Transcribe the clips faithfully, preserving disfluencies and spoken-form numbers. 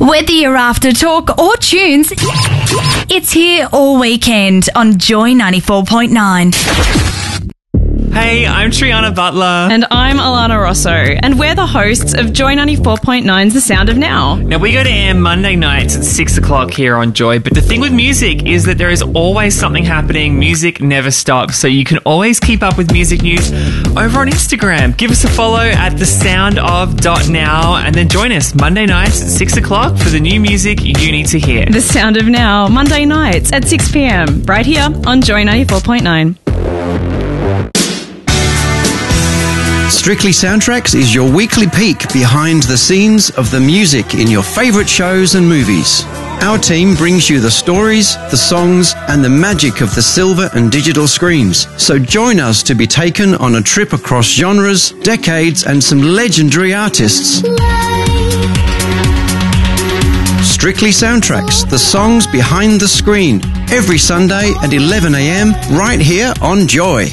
Whether you're after talk or tunes, it's here all weekend on Joy ninety-four point nine. Hey, I'm Triana Butler. And I'm Alana Rosso. And we're the hosts of Joy ninety-four point nine's The Sound of Now. Now, we go to air Monday nights at six o'clock here on Joy. But the thing with music is that there is always something happening. Music never stops. So you can always keep up with music news over on Instagram. Give us a follow at the sound of dot now and then join us Monday nights at six o'clock for the new music you need to hear. The Sound of Now, Monday nights at six p.m. right here on Joy ninety-four point nine. Strictly Soundtracks is your weekly peek behind the scenes of the music in your favourite shows and movies. Our team brings you the stories, the songs, and the magic of the silver and digital screens. So join us to be taken on a trip across genres, decades, and some legendary artists. Strictly Soundtracks, the songs behind the screen, every Sunday at eleven a.m. right here on Joy.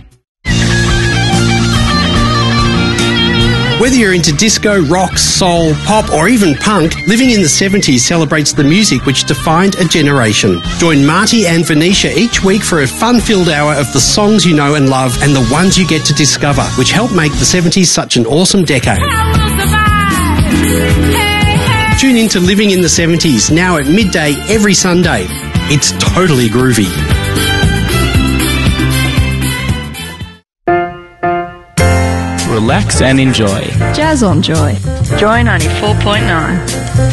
Whether you're into disco, rock, soul, pop, or even punk, Living in the seventies celebrates the music which defined a generation. Join Marty and Venetia each week for a fun-filled hour of the songs you know and love and the ones you get to discover, which helped make the seventies such an awesome decade. Tune in to Living in the seventies, now at midday every Sunday. It's totally groovy. Relax and enjoy. Jazz on Joy. Joy ninety-four point nine.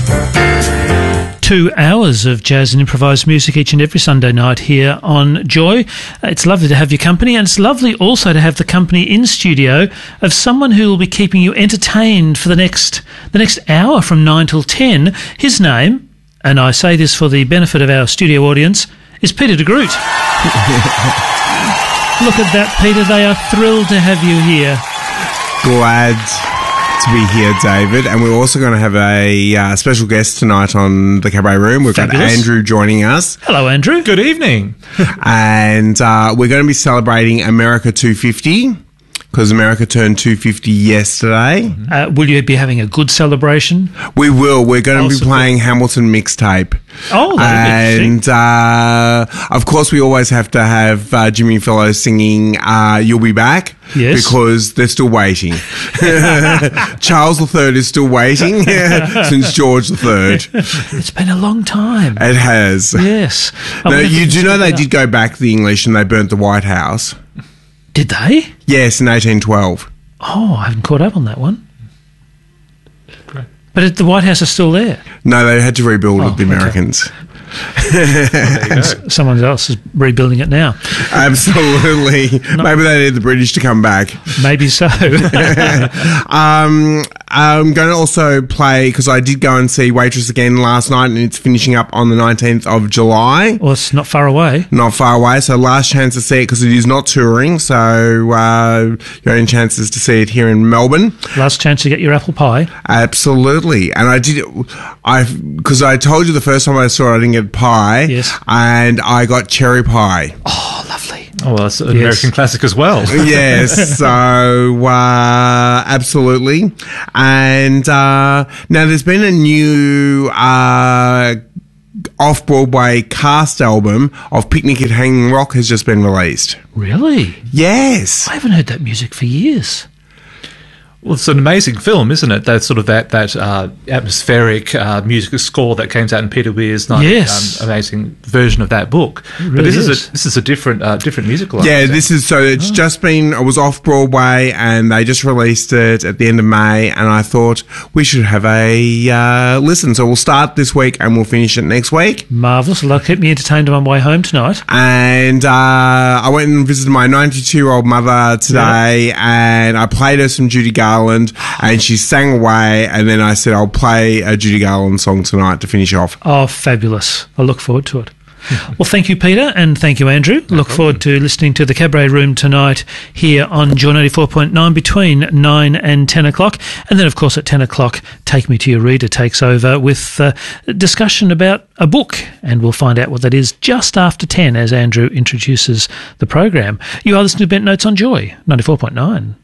Two hours of jazz and improvised music each and every Sunday night here on Joy. It's lovely to have your company, and it's lovely also to have the company in studio of someone who will be keeping you entertained for the next the next hour from nine till ten. His name, and I say this for the benefit of our studio audience, is Peter de Groot. Look at that, Peter. They are thrilled to have you here. Glad to be here, David. And we're also going to have a uh, special guest tonight on the Cabaret Room. We've Fabulous. got Andrew joining us. Hello, Andrew. Good evening. And uh, we're going to be celebrating America two fifty because America turned two fifty yesterday. Uh, will you be having a good celebration? We will. We're going to Oh, be super. playing Hamilton mixtape. Oh, that'll be And uh, of course, we always have to have uh, Jimmy Fellows singing uh, "You'll Be Back." Yes. Because they're still waiting. Charles the Third is still waiting since George the Third. It's been a long time. It has. Yes. I No, wonder if you we can do know check they it out. did go back to the English and they burnt the White House. Did they? Yes, in eighteen twelve. Oh, I haven't caught up on that one. But it, the White House is still there. No, they had to rebuild Oh, with the okay. Americans. Someone else is rebuilding it now. Absolutely. Maybe they need the British to come back. Maybe so. um, I'm going to also play, because I did go and see Waitress again last night, and it's finishing up on the nineteenth of July. Well, it's not far away. Not far away, so last chance to see it, because it is not touring, so uh, your only chances to see it here in Melbourne. Last chance to get your apple pie. Absolutely. And I did, I because I told you the first time I saw it, I didn't get pie. Yes. And I got cherry pie. Oh, lovely. Oh, well, that's an Yes. American classic as well. Yes, so uh, absolutely. And uh, now there's been a new uh, off-Broadway cast album of Picnic at Hanging Rock has just been released. Really? Yes. I haven't heard that music for years. Well, it's an amazing film, isn't it? That sort of that that uh, atmospheric uh, music score that came out in Peter Weir's nice, Yes. um, amazing version of that book. really but this is. is. a this is a different uh, different musical. I Yeah, understand. this is, so it's just been, it was off Broadway and they just released it at the end of May, and I thought we should have a uh, listen. So we'll start this week and we'll finish it next week. Marvellous. Well, that'll keep me entertained on my way home tonight. And uh, I went and visited my ninety-two-year-old mother today, and I played her some Judy Garland, and she sang away, and then I said I'll play a Judy Garland song tonight to finish off. Oh, fabulous. I look forward to it. Well, thank you, Peter, and thank you, Andrew. No look problem. forward to listening to the Cabaret Room tonight here on Joy ninety-four point nine between nine and ten o'clock. And then, of course, at ten o'clock, Take Me to Your Reader takes over with uh, a discussion about a book, and we'll find out what that is just after ten as Andrew introduces the program. You are listening to Bent Notes on Joy ninety-four point nine.